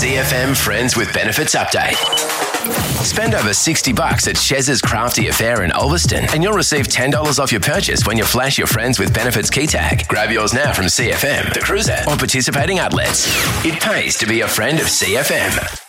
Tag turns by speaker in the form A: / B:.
A: CFM Friends with Benefits Update. Spend over $60 at Chez's Crafty Affair in Ulverston and you'll receive $10 off your purchase when you flash your Friends with Benefits key tag. Grab yours now from CFM, The Cruiser, or participating outlets. It pays to be a friend of CFM.